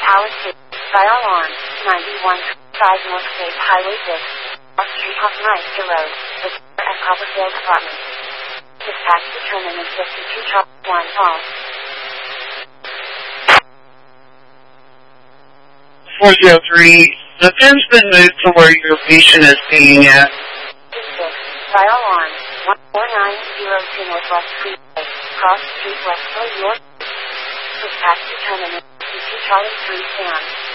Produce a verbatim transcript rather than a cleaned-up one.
Tower six, Fire Alarm, ninety-one five North State Highway six, North Street Hoffmeister Road, the at Copperfield Apartments. Dispatch determinant fifty-two Charlie one Paul. four zero three, the pin's been moved to where your patient is being at. six, Fire Alarm, one four nine zero two Northwest Freeway, Cross Street, Westville, York. Dispatch determinant fifty-two Charlie three Sam.